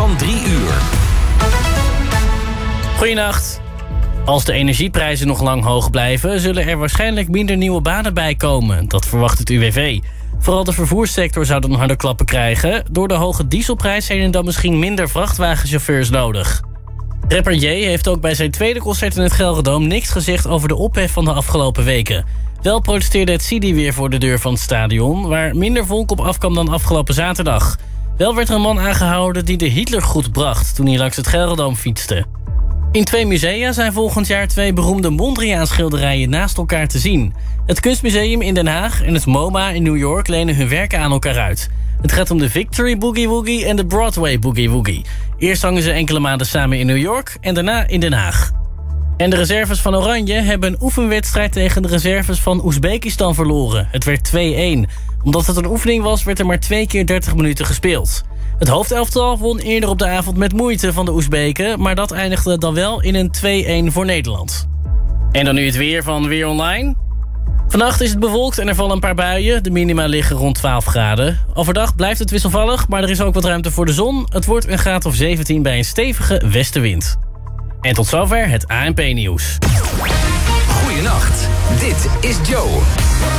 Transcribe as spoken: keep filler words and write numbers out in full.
van drie uur. Goeienacht. Als de energieprijzen nog lang hoog blijven, zullen er waarschijnlijk minder nieuwe banen bij komen. Dat verwacht het U W V. Vooral de vervoerssector zou dan harde klappen krijgen. Door de hoge dieselprijs zijn er dan misschien minder vrachtwagenchauffeurs nodig. Rapper J heeft ook bij zijn tweede concert in het Gelredome niks gezegd over de ophef van de afgelopen weken. Wel protesteerde het Sidi weer voor de deur van het stadion, waar minder volk op afkwam dan afgelopen zaterdag. Wel werd er een man aangehouden die de Hitlergroet bracht toen hij langs het Gelredome fietste. In twee musea zijn volgend jaar twee beroemde Mondriaan-schilderijen naast elkaar te zien. Het Kunstmuseum in Den Haag en het MoMA in New York lenen hun werken aan elkaar uit. Het gaat om de Victory Boogie Woogie en de Broadway Boogie Woogie. Eerst hangen ze enkele maanden samen in New York en daarna in Den Haag. En de reserves van Oranje hebben een oefenwedstrijd tegen de reserves van Oezbekistan verloren. Het werd twee-een. Omdat het een oefening was, werd er maar twee keer dertig minuten gespeeld. Het hoofdelftal won eerder op de avond met moeite van de Oezbeken, maar dat eindigde dan wel in een twee-een voor Nederland. En dan nu het weer van Weer Online. Vannacht is het bewolkt en er vallen een paar buien. De minima liggen rond twaalf graden. Overdag blijft het wisselvallig, maar er is ook wat ruimte voor de zon. Het wordt een graad of zeventien bij een stevige westenwind. En tot zover het A N P-nieuws. Goeienacht, dit is Joe.